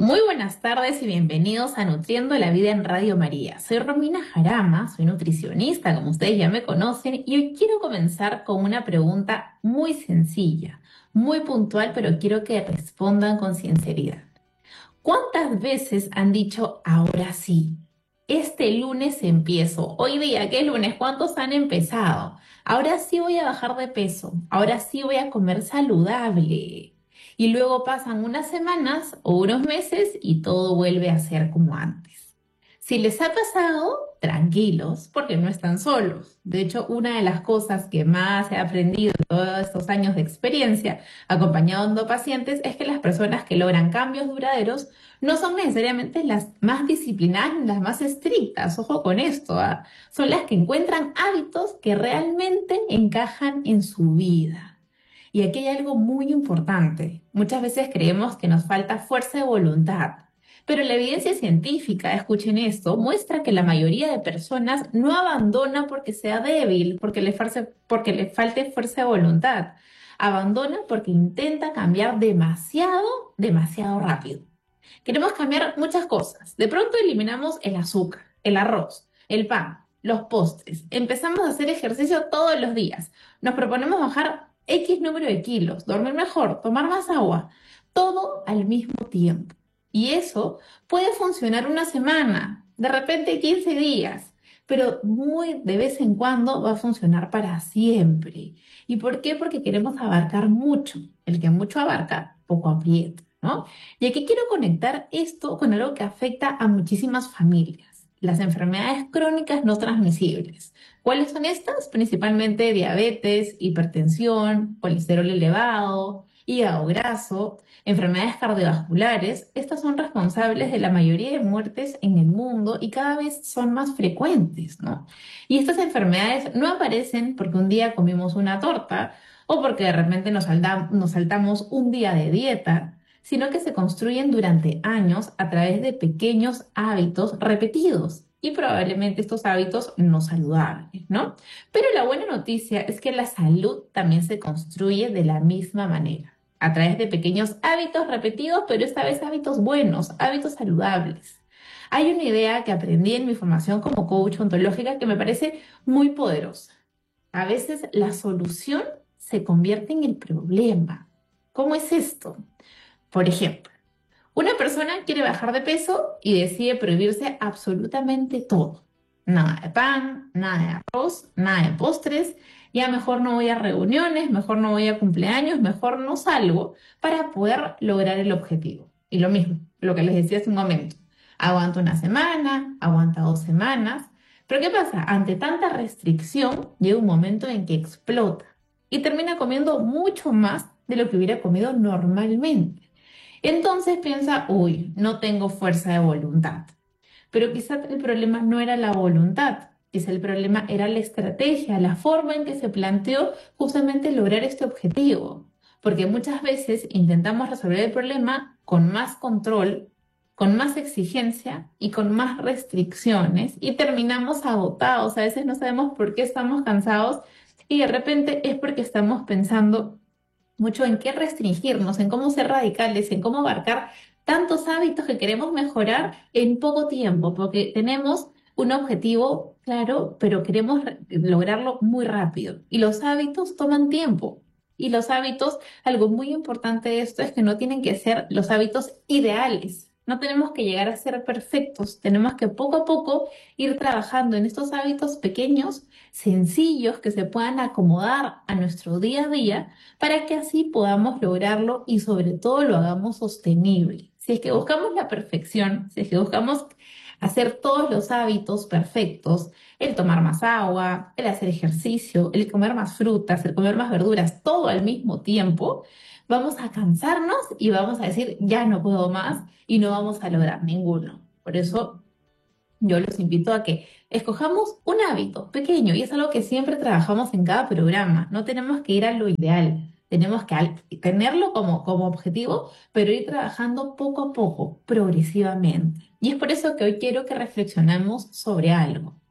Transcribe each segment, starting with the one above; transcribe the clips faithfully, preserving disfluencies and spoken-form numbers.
Muy buenas tardes y bienvenidos a Nutriendo la Vida en Radio María. Soy Romina Jarama, soy nutricionista, como ustedes ya me conocen, y hoy quiero comenzar con una pregunta muy sencilla, muy puntual, pero quiero que respondan con sinceridad. ¿Cuántas veces han dicho ahora sí? Este lunes empiezo. Hoy día, ¿qué es lunes? ¿Cuántos han empezado? Ahora sí voy a bajar de peso. Ahora sí voy a comer saludable. Y luego pasan unas semanas o unos meses y todo vuelve a ser como antes. Si les ha pasado, tranquilos, porque no están solos. De hecho, una de las cosas que más he aprendido en todos estos años de experiencia acompañando pacientes es que las personas que logran cambios duraderos no son necesariamente las más disciplinadas ni las más estrictas, ojo con esto, ¿ah? Son las que encuentran hábitos que realmente encajan en su vida. Y aquí hay algo muy importante. Muchas veces creemos que nos falta fuerza de voluntad, pero la evidencia científica, escuchen esto, muestra que la mayoría de personas no abandona porque sea débil, porque le, farse- porque le falte fuerza de voluntad. Abandona porque intenta cambiar demasiado, demasiado rápido. Queremos cambiar muchas cosas. De pronto eliminamos el azúcar, el arroz, el pan, los postres. Empezamos a hacer ejercicio todos los días. Nos proponemos bajar X número de kilos, dormir mejor, tomar más agua. Todo al mismo tiempo. Y eso puede funcionar una semana, de repente quince días, pero muy de vez en cuando va a funcionar para siempre. ¿Y por qué? Porque queremos abarcar mucho. El que mucho abarca, poco aprieta, ¿no? Y aquí quiero conectar esto con algo que afecta a muchísimas familias, las enfermedades crónicas no transmisibles. ¿Cuáles son estas? Principalmente diabetes, hipertensión, colesterol elevado, hígado graso, enfermedades cardiovasculares. Estas son responsables de la mayoría de muertes en el mundo y cada vez son más frecuentes, ¿no? Y estas enfermedades no aparecen porque un día comimos una torta o porque de repente nos salda- nos saltamos un día de dieta, sino que se construyen durante años a través de pequeños hábitos repetidos y probablemente estos hábitos no saludables, ¿no? Pero la buena noticia es que la salud también se construye de la misma manera, a través de pequeños hábitos repetidos, pero esta vez hábitos buenos, hábitos saludables. Hay una idea que aprendí en mi formación como coach ontológica que me parece muy poderosa. A veces la solución se convierte en el problema. ¿Cómo es esto? Por ejemplo, una persona quiere bajar de peso y decide prohibirse absolutamente todo. Nada de pan, nada de arroz, nada de postres. Ya mejor no voy a reuniones, mejor no voy a cumpleaños, mejor no salgo para poder lograr el objetivo. Y lo mismo, lo que les decía hace un momento. Aguanta una semana, aguanta dos semanas. Pero ¿qué pasa? Ante tanta restricción, llega un momento en que explota y termina comiendo mucho más de lo que hubiera comido normalmente. Entonces piensa, uy, no tengo fuerza de voluntad. Pero quizá el problema no era la voluntad, quizá el problema era la estrategia, la forma en que se planteó justamente lograr este objetivo. Porque muchas veces intentamos resolver el problema con más control, con más exigencia y con más restricciones y terminamos agotados. A veces no sabemos por qué estamos cansados y de repente es porque estamos pensando mucho en qué restringirnos, en cómo ser radicales, en cómo abarcar tantos hábitos que queremos mejorar en poco tiempo, porque tenemos un objetivo claro, pero queremos re- lograrlo muy rápido. Y los hábitos toman tiempo. Y los hábitos, algo muy importante de esto es que no tienen que ser los hábitos ideales. No tenemos que llegar a ser perfectos, tenemos que poco a poco ir trabajando en estos hábitos pequeños, sencillos, que se puedan acomodar a nuestro día a día para que así podamos lograrlo y sobre todo lo hagamos sostenible. Si es que buscamos la perfección, si es que buscamos hacer todos los hábitos perfectos, el tomar más agua, el hacer ejercicio, el comer más frutas, el comer más verduras, todo al mismo tiempo, vamos a cansarnos y vamos a decir, ya no puedo más y no vamos a lograr ninguno. Por eso yo los invito a que escojamos un hábito pequeño y es algo que siempre trabajamos en cada programa. No tenemos que ir a lo ideal, tenemos que al- tenerlo como, como objetivo, pero ir trabajando poco a poco, progresivamente. Y es por eso que hoy quiero que reflexionemos sobre algo.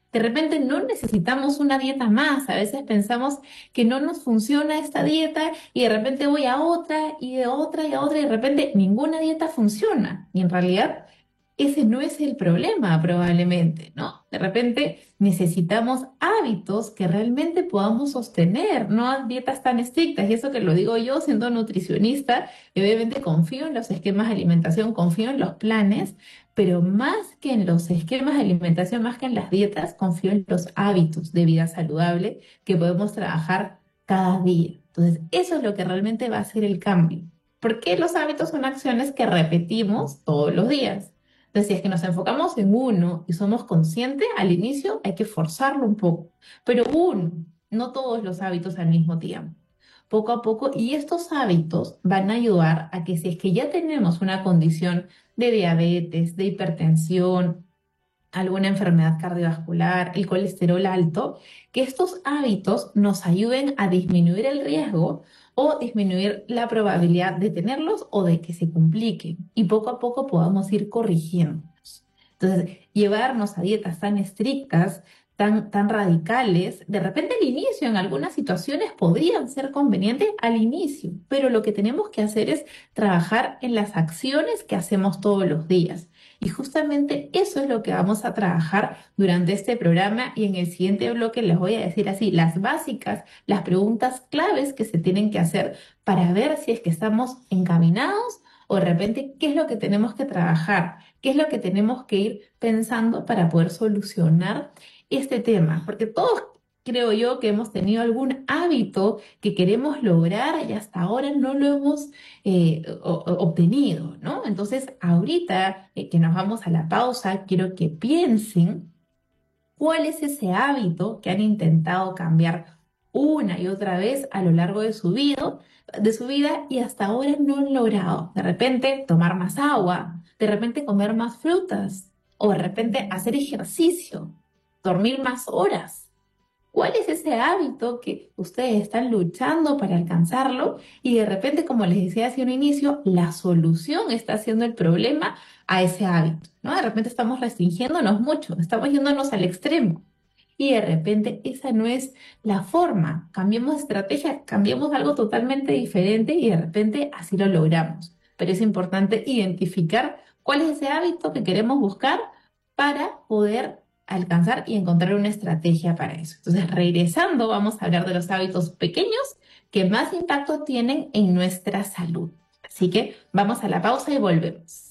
De repente no necesitamos una dieta más. A veces pensamos que no nos funciona esta dieta y de repente voy a otra y de otra y a otra y de repente ninguna dieta funciona. Y en realidad ese no es el problema probablemente, ¿no? De repente necesitamos hábitos que realmente podamos sostener, no dietas tan estrictas. Y eso que lo digo yo siendo nutricionista, y obviamente confío en los esquemas de alimentación, confío en los planes, pero más que en los esquemas de alimentación, más que en las dietas, confío en los hábitos de vida saludable que podemos trabajar cada día. Entonces, eso es lo que realmente va a hacer el cambio. Porque los hábitos son acciones que repetimos todos los días. Entonces, si es que nos enfocamos en uno y somos conscientes, al inicio hay que forzarlo un poco, pero uno, no todos los hábitos al mismo tiempo. Poco a poco, y estos hábitos van a ayudar a que si es que ya tenemos una condición de diabetes, de hipertensión, alguna enfermedad cardiovascular, el colesterol alto, que estos hábitos nos ayuden a disminuir el riesgo o disminuir la probabilidad de tenerlos o de que se compliquen y poco a poco podamos ir corrigiéndolos. Entonces, llevarnos a dietas tan estrictas, tan, tan radicales, de repente al inicio en algunas situaciones podrían ser convenientes al inicio, pero lo que tenemos que hacer es trabajar en las acciones que hacemos todos los días. Y justamente eso es lo que vamos a trabajar durante este programa y en el siguiente bloque les voy a decir así, las básicas, las preguntas claves que se tienen que hacer para ver si es que estamos encaminados o de repente qué es lo que tenemos que trabajar, qué es lo que tenemos que ir pensando para poder solucionar este tema, porque todos creo yo que hemos tenido algún hábito que queremos lograr y hasta ahora no lo hemos eh, o- o- obtenido, ¿no? Entonces, ahorita eh, que nos vamos a la pausa, quiero que piensen cuál es ese hábito que han intentado cambiar una y otra vez a lo largo de su vida, de su vida y hasta ahora no han logrado. De repente, tomar más agua, de repente comer más frutas o de repente hacer ejercicio, dormir más horas. ¿Cuál es ese hábito que ustedes están luchando para alcanzarlo? Y de repente, como les decía hace un inicio, la solución está siendo el problema a ese hábito, ¿no? De repente estamos restringiéndonos mucho, estamos yéndonos al extremo. Y de repente esa no es la forma. Cambiemos de estrategia, cambiemos algo totalmente diferente y de repente así lo logramos. Pero es importante identificar cuál es ese hábito que queremos buscar para poder alcanzar y encontrar una estrategia para eso. Entonces, regresando, vamos a hablar de los hábitos pequeños que más impacto tienen en nuestra salud. Así que vamos a la pausa y volvemos.